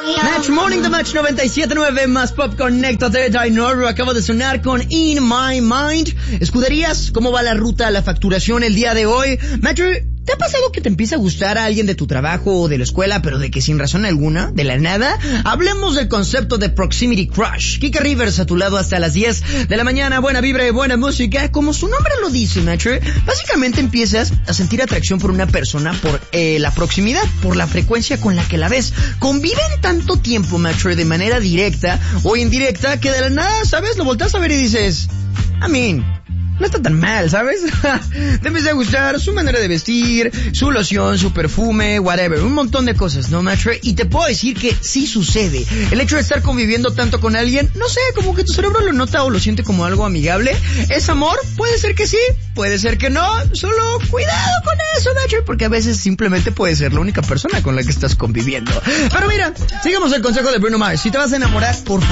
Match Morning de Match 97.9 más Pop Connecto de Dinosaur. Acabo de sonar con In My Mind. Escuderías, ¿cómo va la ruta a la facturación el día de hoy? Match, ¿te ha pasado que te empieza a gustar a alguien de tu trabajo o de la escuela, pero de que sin razón alguna, de la nada? Hablemos del concepto de Proximity Crush. Kika Rivers a tu lado hasta las 10 de la mañana. Buena vibra y buena música. Como su nombre lo dice, Match, básicamente empiezas a sentir atracción por una persona por la proximidad, por la frecuencia con la que la ves. Conviven tanto tiempo, Match, de manera directa o indirecta, que de la nada, ¿sabes? Lo volteas a ver y dices, no está tan mal, ¿sabes? Te empieza a gustar su manera de vestir, su loción, su perfume, whatever, un montón de cosas, ¿no, Match? Y te puedo decir que sí sucede. El hecho de estar conviviendo tanto con alguien, no sé, como que tu cerebro lo nota o lo siente como algo amigable. ¿Es amor? Puede ser que sí, puede ser que no. Solo cuidado con eso, Match, porque a veces simplemente puede ser la única persona con la que estás conviviendo. Pero mira, sigamos el consejo de Bruno Mars. Si te vas a enamorar, por favor,